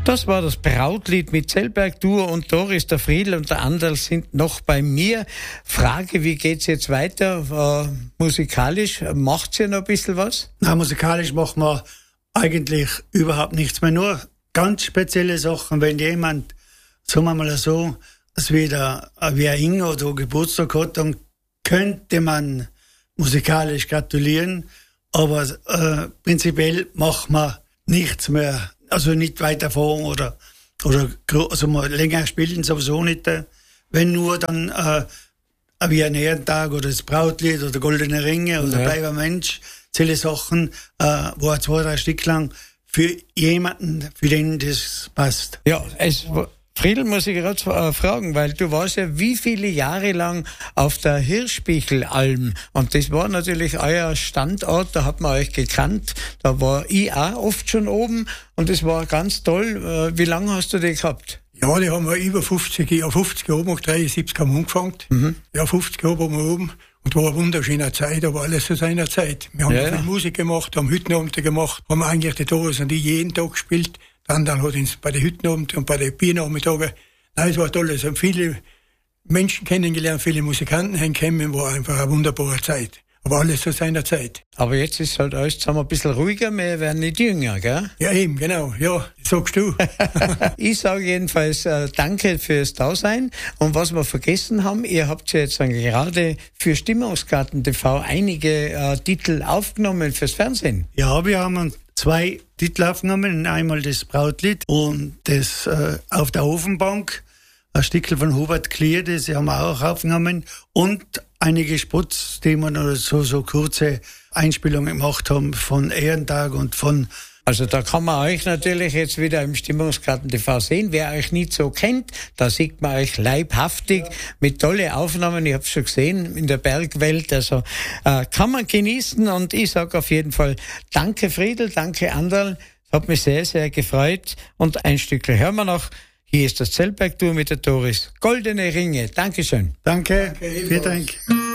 Das war das Brautlied mit Zellberg-Duo und Doris, der Friedl und der Anderl sind noch bei mir. Frage, wie geht's jetzt weiter? Musikalisch, macht's ja noch ein bisschen was? Nein, musikalisch machen wir eigentlich überhaupt nichts mehr. Nur ganz spezielle Sachen, wenn jemand, sagen wir mal so, wie ein Ingo da Geburtstag hat, dann könnte man musikalisch gratulieren, aber prinzipiell machen wir nichts mehr. Also nicht weiterfahren oder also mal länger spielen sowieso nicht. Wenn nur dann wie ein Ehrentag oder das Brautlied oder Goldene Ringe oder Bleib ein Mensch, viele Sachen, wo 2-3 Stück lang für jemanden, für den das passt. Ja, Friedl, muss ich gerade fragen, weil du warst ja wie viele Jahre lang auf der Hirschbichelalm und das war natürlich euer Standort, da hat man euch gekannt, da war ich auch oft schon oben und es war ganz toll. Wie lange hast du die gehabt? Ja, die haben wir über 50 Jahre oben, 73 haben wir angefangen. Mhm. Ja, 50 Jahre waren wir oben und war eine wunderschöne Zeit, aber alles zu seiner Zeit. Wir haben viel Musik gemacht, haben Hüttenabende gemacht, haben eigentlich die Doris und die jeden Tag gespielt. Dann hat uns bei den Hüttenabenden und bei den Biernachmittagen, nein, es war toll. Es haben viele Menschen kennengelernt, viele Musikanten kennengelernt, war einfach eine wunderbare Zeit. Aber alles zu seiner Zeit. Aber jetzt ist halt alles zusammen ein bisschen ruhiger, wir werden nicht jünger, gell? Ja, eben, genau. Ja, das sagst du. Ich sage jedenfalls danke fürs Dasein. Und was wir vergessen haben, ihr habt ja jetzt gerade für Stimmungsgarten TV einige Titel aufgenommen fürs Fernsehen. Ja, wir haben 2 Titel aufgenommen. Einmal das Brautlied und das Auf der Ofenbank. Ein Stückchen von Hubert Klier, das haben wir auch aufgenommen. Und einige Spots, die wir noch so kurze Einspielungen gemacht haben von Ehrentag und von... Also da kann man euch natürlich jetzt wieder im Stimmungsgarten TV sehen. Wer euch nicht so kennt, da sieht man euch leibhaftig mit tolle Aufnahmen. Ich habe es schon gesehen in der Bergwelt. Also kann man genießen und ich sage auf jeden Fall danke Friedl, danke Anderl. Hat mich sehr, sehr gefreut. Und ein Stückchen hören wir noch. Hier ist das Zellberg-Duo mit der Doris. Goldene Ringe. Dankeschön. Danke. Vielen Dank.